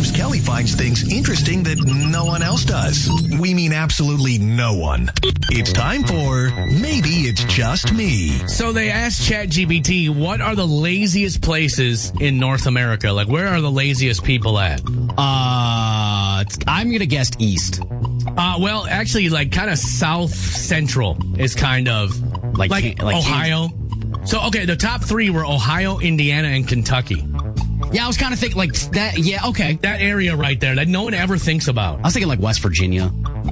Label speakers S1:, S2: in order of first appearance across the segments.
S1: Sometimes Kelly finds things interesting that no one else does. We mean absolutely no one. It's time for Maybe It's Just Me.
S2: So they asked ChatGPT, what are the laziest places in North America? Like, where are the laziest people at?
S3: I'm going to guess east.
S2: Well, actually, like, kind of south central is kind of like Ohio. So, okay, the top three were Ohio, Indiana, and Kentucky.
S3: Yeah, I was kind of thinking like that. Yeah, okay.
S2: That area right there that no one ever thinks about.
S3: I was thinking like West Virginia.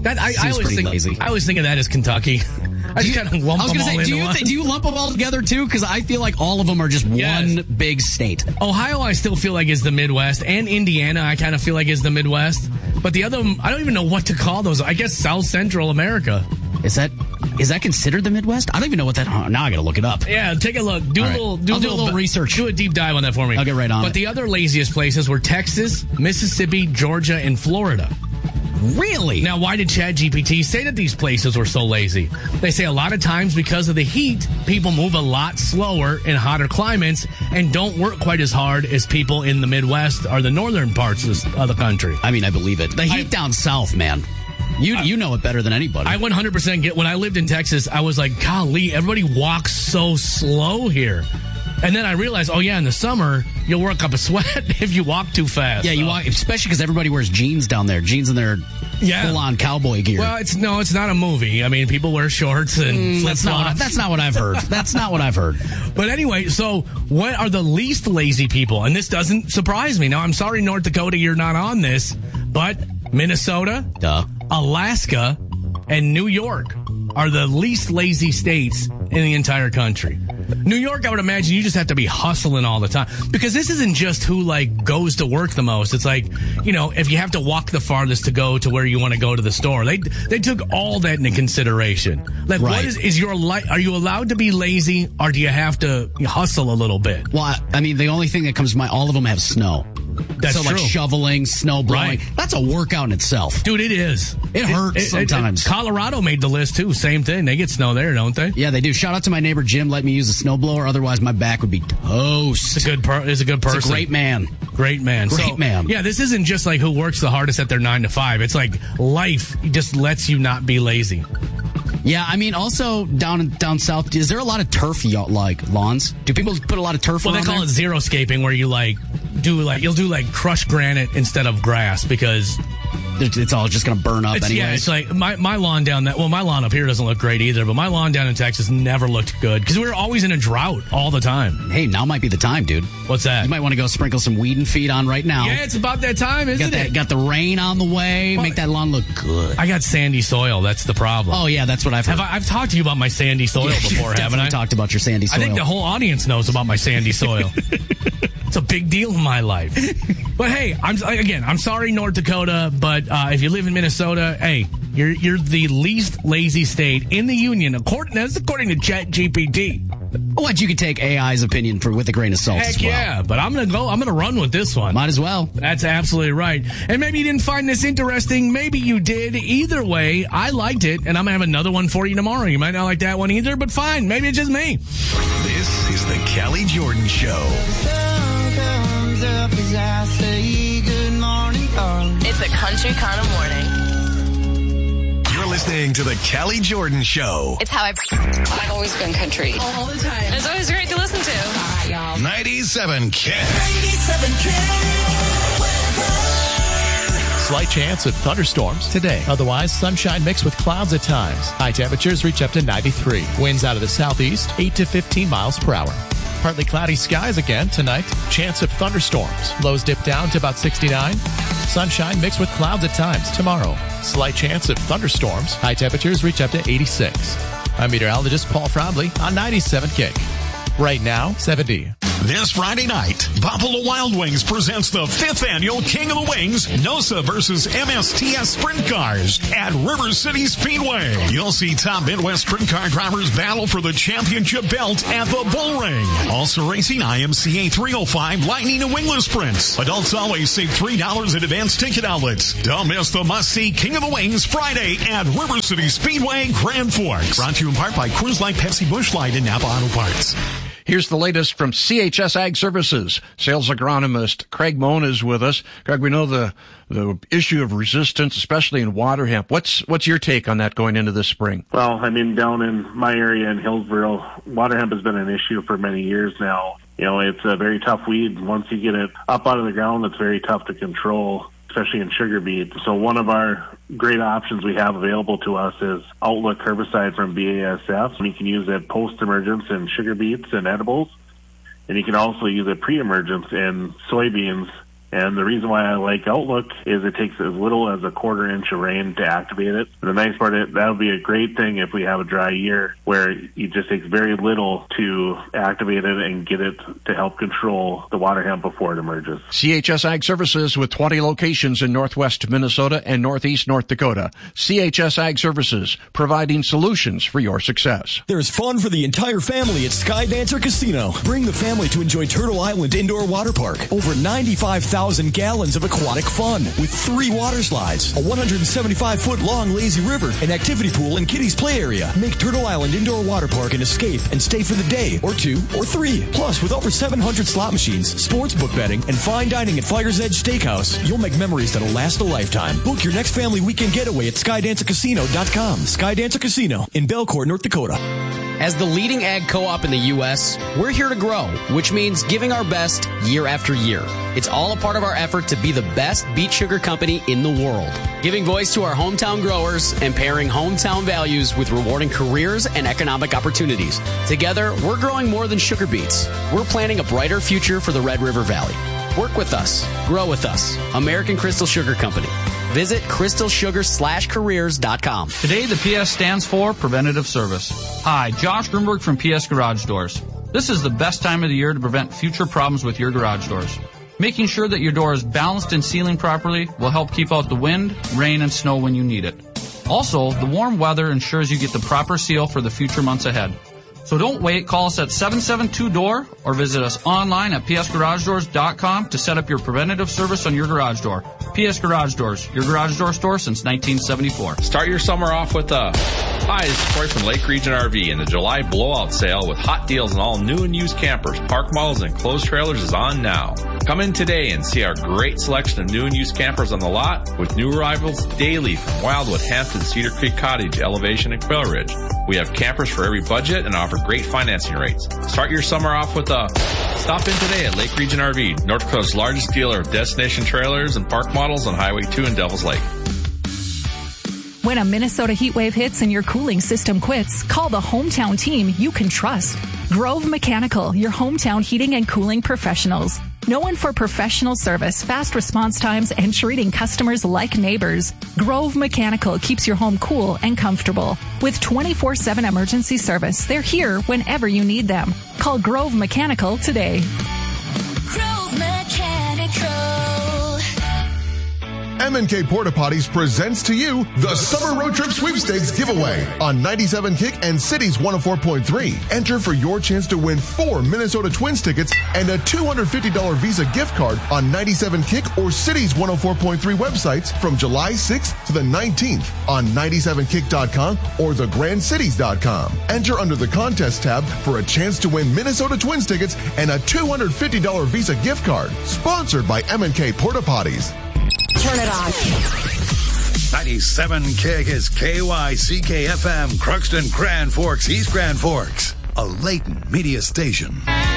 S2: I always think of that as Kentucky. I just kind of lump them all into one.
S3: Do you lump them all together too? Because I feel like all of them are just one big state.
S2: Ohio, I still feel like is the Midwest, and Indiana, I kind of feel like is the Midwest. But the other, I don't even know what to call those. I guess South Central America.
S3: Is that considered the Midwest? I don't even know what that. Now I got to look it up.
S2: Yeah, take a look. Do a little research. Do a deep dive on that for me.
S3: I'll get right on it.
S2: But the other laziest places were Texas, Mississippi, Georgia, and Florida.
S3: Really?
S2: Now, why did ChatGPT say that these places were so lazy? They say a lot of times because of the heat, people move a lot slower in hotter climates and don't work quite as hard as people in the Midwest or the northern parts of the country.
S3: I mean, I believe it. The heat down south, man. You know it better than anybody.
S2: I 100% get. When I lived in Texas, I was like, golly, everybody walks so slow here. And then I realized, in the summer, you'll work up a sweat if you walk too fast.
S3: Yeah, you walk, especially because everybody wears jeans down there. Jeans in their full-on cowboy gear.
S2: Well, it's not a movie. I mean, people wear shorts and flip-flops.
S3: That's not what I've heard. That's not what I've heard.
S2: But anyway, so what are the least lazy people? And this doesn't surprise me. Now, I'm sorry, North Dakota, you're not on this, but Minnesota, Alaska, and New York are the least lazy states in the entire country. New York, I would imagine you just have to be hustling all the time. Because this isn't just who, goes to work the most. It's like, if you have to walk the farthest to go to where you want to go to the store. They took all that into consideration. Like, right. What is your life? Are you allowed to be lazy, or do you have to hustle a little bit?
S3: Well, I mean, the only thing that comes to mind, all of them have snow.
S2: That's true.
S3: Like shoveling, snow blowing. Right. That's a workout in itself.
S2: Dude, it is.
S3: It hurts sometimes.
S2: Colorado made the list, too. Same thing. They get snow there, don't they?
S3: Yeah, they do. Shout out to my neighbor Jim. Let me use a snowblower. Otherwise, my back would be toast.
S2: It's a good person.
S3: He's a great man.
S2: Great man.
S3: Great man.
S2: Yeah, this isn't just like who works the hardest at their 9 to 5. It's like life just lets you not be lazy.
S3: Yeah, I mean, also down south, is there a lot of turf lawns? Do people put a lot of turf?
S2: Well, they call it xeriscaping, where you you'll do crushed granite instead of grass because
S3: it's all just going to burn up anyways.
S2: Yeah, it's like my lawn my lawn up here doesn't look great either, but my lawn down in Texas never looked good because we were always in a drought all the time.
S3: Hey, now might be the time, dude.
S2: What's that?
S3: You might want to go sprinkle some weed and feed on right now.
S2: Yeah, it's about that time, isn't it?
S3: Got the rain on the way. Make that lawn look good.
S2: I got sandy soil. That's the problem.
S3: Oh, yeah, that's what I've heard.
S2: I've talked to you about my sandy soil before, haven't I?
S3: Talked about your sandy soil.
S2: I think the whole audience knows about my sandy soil. It's a big deal in my life. But hey, I'm sorry, North Dakota, but if you live in Minnesota, hey, you're the least lazy state in the union, according to ChatGPT.
S3: What, you could take AI's opinion with a grain of salt
S2: Heck
S3: as well.
S2: Yeah, but I'm gonna run with this one.
S3: Might as well.
S2: That's absolutely right. And maybe you didn't find this interesting. Maybe you did. Either way, I liked it, and I'm gonna have another one for you tomorrow. You might not like that one either, but fine. Maybe it's just me.
S1: This is the Kelly Jordan Show.
S4: It's a country kind of morning.
S1: You're listening to the Kelly Jordan Show.
S4: It's how I've always been country. All the time. It's always great to listen to. All right, y'all.
S1: 97 K.
S5: Slight chance of thunderstorms today. Otherwise, sunshine mixed with clouds at times. High temperatures reach up to 93. Winds out of the southeast, 8 to 15 miles per hour. Partly cloudy skies again tonight. Chance of thunderstorms. Lows dip down to about 69. Sunshine mixed with clouds at times tomorrow. Slight chance of thunderstorms. High temperatures reach up to 86. I'm meteorologist Paul Frombly on 97 Kick. Right now, 70.
S6: This Friday night, Buffalo Wild Wings presents the 5th annual King of the Wings, NOSA versus MSTS Sprint Cars at River City Speedway. You'll see top Midwest sprint car drivers battle for the championship belt at the Bull Ring. Also racing IMCA 305 Lightning and Wingless Sprints. Adults always save $3 at advanced ticket outlets. Don't miss the must-see King of the Wings Friday at River City Speedway, Grand Forks. Brought to you in part by Coors Light, Pepsi, Busch Light, and Napa Auto Parts.
S7: Here's the latest from CHS Ag Services. Sales agronomist Craig Moan is with us. Craig, we know the issue of resistance, especially in water hemp. What's your take on that going into this spring?
S8: Well, I mean, down in my area in Hillsboro, water hemp has been an issue for many years now. You know, it's a very tough weed. Once you get it up out of the ground, it's very tough to control, especially in sugar beet. So one of our great options we have available to us is Outlook herbicide from BASF. You can use it post-emergence in sugar beets and edibles, and you can also use it pre-emergence in soybeans. And the reason why I like Outlook is it takes as little as a quarter inch of rain to activate it. And the nice part is that would be a great thing if we have a dry year where it just takes very little to activate it and get it to help control the water hemp before it emerges.
S7: CHS Ag Services with 20 locations in northwest Minnesota and northeast North Dakota. CHS Ag Services, providing solutions for your success.
S9: There's fun for the entire family at Skydancer Casino. Bring the family to enjoy Turtle Island Indoor Water Park. Over 95,000 gallons of aquatic fun with 3 water slides, a 175-foot long lazy river, an activity pool, and kiddies play area. Make Turtle Island Indoor Water Park an escape and stay for the day or 2 or 3. Plus, with over 700 slot machines, sports book betting, and fine dining at Fire's Edge Steakhouse, you'll make memories that'll last a lifetime. Book your next family weekend getaway at SkydancerCasino.com. Skydancer Casino in Belcourt, North Dakota.
S3: As the leading ag co-op in the U.S., we're here to grow, which means giving our best year after year. It's all a part of our effort to be the best beet sugar company in the world, giving voice to our hometown growers and pairing hometown values with rewarding careers and economic opportunities. Together, we're growing more than sugar beets. We're planting a brighter future for the Red River Valley. Work with us. Grow with us. American Crystal Sugar Company. Visit crystalsugar/careers.com.
S10: Today, the PS stands for Preventative Service. Hi, Josh Grimberg from PS Garage Doors. This is the best time of the year to prevent future problems with your garage doors. Making sure that your door is balanced and sealing properly will help keep out the wind, rain, and snow when you need it. Also, the warm weather ensures you get the proper seal for the future months ahead. So don't wait. Call us at 772-DOOR or visit us online at psgaragedoors.com to set up your preventative service on your garage door. PS Garage Doors, your garage door store since 1974.
S11: Start your summer off with a... Hi, this is Troy from Lake Region RV, and the July blowout sale with hot deals on all new and used campers, park models, and enclosed trailers is on now. Come in today and see our great selection of new and used campers on the lot with new arrivals daily from Wildwood, Hampton, Cedar Creek Cottage, Elevation, and Quail Ridge. We have campers for every budget and offer great financing rates. Start your summer off with a... Stop in today at Lake Region RV, North Dakota's largest dealer of destination trailers and park models on Highway 2 in Devils Lake.
S12: When a Minnesota heat wave hits and your cooling system quits, call the hometown team you can trust. Grove Mechanical, your hometown heating and cooling professionals. Known for professional service, fast response times, and treating customers like neighbors, Grove Mechanical keeps your home cool and comfortable. With 24/7 emergency service, they're here whenever you need them. Call Grove Mechanical today.
S13: Grove Mechanical.
S14: M&K Porta Potties presents to you the Summer Road Trip Sweepstakes giveaway on 97 Kick and Cities 104.3. Enter for your chance to win 4 Minnesota Twins tickets and a $250 Visa gift card on 97 Kick or Cities 104.3 websites from July 6th to the 19th on 97kick.com or thegrandcities.com. Enter under the contest tab for a chance to win Minnesota Twins tickets and a $250 Visa gift card. Sponsored by M&K Porta Potties.
S13: Turn it on.
S15: 97 Kick is KYCK-FM, Crookston, Grand Forks, East Grand Forks, a Layton media station.